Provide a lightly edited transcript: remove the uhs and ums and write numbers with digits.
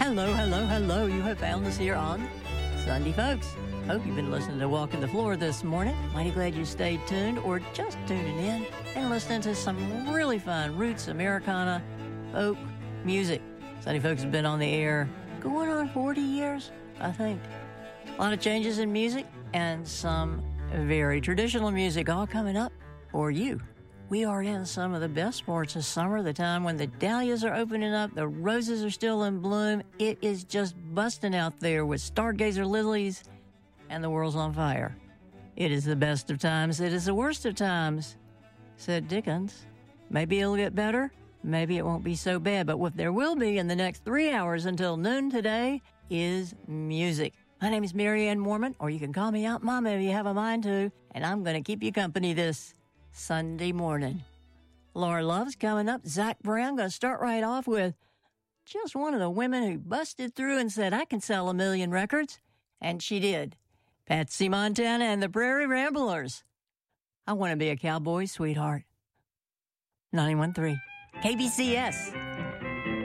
Hello, hello, hello. You have found us here on Sunday Folks. Hope you've been listening to Walking the Floor this morning. Mighty glad you stayed tuned or just tuning in and listening to some really fun roots Americana folk music. Sunday Folks has been on the air going on 40 years, I think. A lot of changes in music and some very traditional music all coming up for you. We are in some of the best parts of summer, the time when the dahlias are opening up, the roses are still in bloom. It is just busting out there with stargazer lilies, and the world's on fire. It is the best of times. It is the worst of times, said Dickens. Maybe it'll get better. Maybe it won't be so bad. But what there will be in the next 3 hours until noon today is music. My name is Marianne Mormon, or you can call me Aunt Mama if you have a mind to, and I'm going to keep you company this Sunday morning. Laura Love's coming up. Zach Brown going to start right off with just one of the women who busted through and said, I can sell 1 million records. And she did. Patsy Montana and the Prairie Ramblers. I want to be a cowboy, sweetheart. 91.3 KBCS.